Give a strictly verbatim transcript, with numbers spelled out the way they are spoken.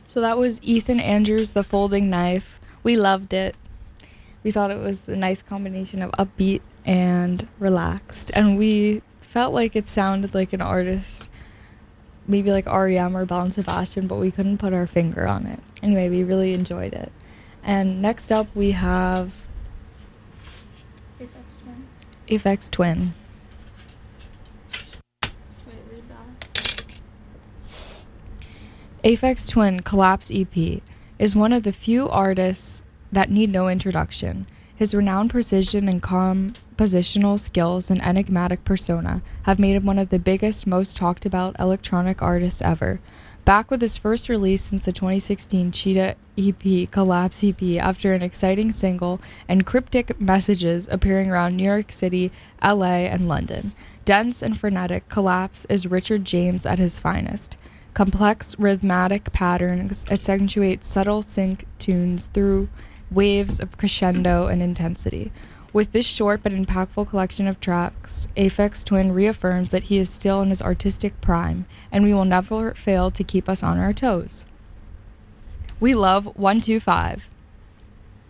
So that was Ethan Andrews, The Folding Knife. We loved it. We thought it was a nice combination of upbeat and relaxed. And we felt like it sounded like an artist, maybe like R E M or Belle and Sebastian, but we couldn't put our finger on it. Anyway, we really enjoyed it. And next up we have Aphex Twin. Aphex Twin. Wait, read that. Aphex Twin Collapse E P is one of the few artists that need no introduction. His renowned precision and compositional skills and enigmatic persona have made him one of the biggest, most talked about electronic artists ever. Back with his first release since the twenty sixteen Cheetah E P, Collapse E P, after an exciting single and cryptic messages appearing around New York City, L A, and London. Dense and frenetic, Collapse is Richard James at his finest. Complex rhythmic patterns accentuate subtle sync tunes through waves of crescendo and intensity. With this short but impactful collection of tracks, Aphex Twin reaffirms that he is still in his artistic prime, and we will never fail to keep us on our toes. We love one two five.